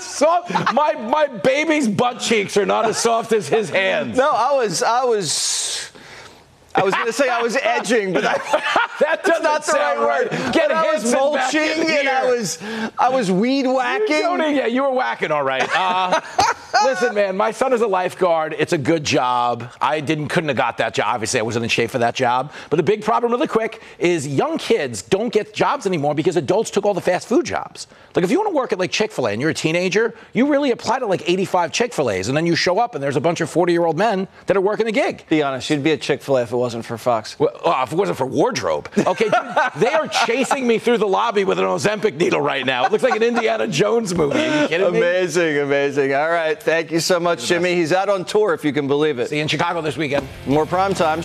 soft. My baby's butt cheeks are not as soft as his hands. No, I was going to say I was edging, but that doesn't not the sound right word. Get I was mulching and I was weed whacking. Yeah, you were whacking, all right. Listen, man, my son is a lifeguard. It's a good job. I couldn't have got that job. Obviously, I wasn't in shape for that job. But the big problem, really quick, is young kids don't get jobs anymore because adults took all the fast food jobs. Like, if you want to work at, like, Chick-fil-A and you're a teenager, you really apply to, like, 85 Chick-fil-A's, and then you show up and there's a bunch of 40-year-old men that are working the gig. Be honest, you'd be at Chick-fil-A if it wasn't for Fox. Well, if it wasn't for wardrobe. Okay, dude, they are chasing me through the lobby with an Ozempic needle right now. It looks like an Indiana Jones movie. Are you kidding me? Amazing. All right, thank you so much, Jimmy. He's out on tour, if you can believe it. See you in Chicago this weekend. More Prime Time.